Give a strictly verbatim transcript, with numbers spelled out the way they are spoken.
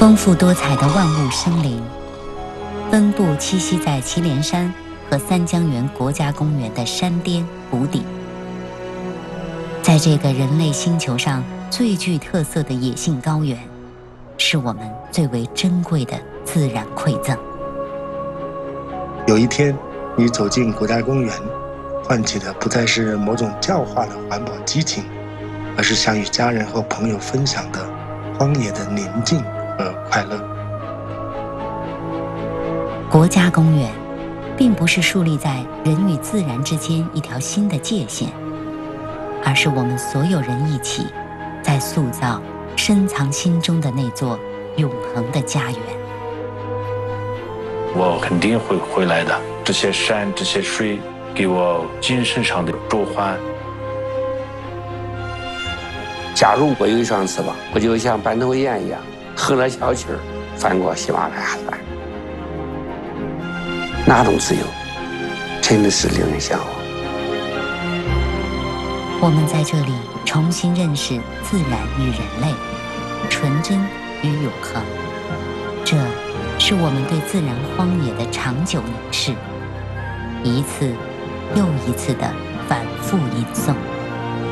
丰富多彩的万物生灵，分布栖息在祁连山和三江源国家公园的山巅谷底。在这个人类星球上最具特色的野性高原，是我们最为珍贵的自然馈赠。 有一天，你走进国家公园，唤起的不再是某种教化的环保激情，而是想与家人和朋友分享的荒野的宁静和快乐。 国家公园并不是树立在人与自然之间一条新的界限，而是我们所有人一起在塑造深藏心中的那座永恒的家园。 我肯定会回来的，这些山这些水给我精神上的转换。 假如我有一双翅膀，我就像斑头雁一样哼着小曲儿翻过喜马拉雅山，那种自由真的是令人向往。 我们在这里重新认识自然与人类，纯真与永恒，这是我们对自然荒野的长久凝视，一次又一次的反复吟诵。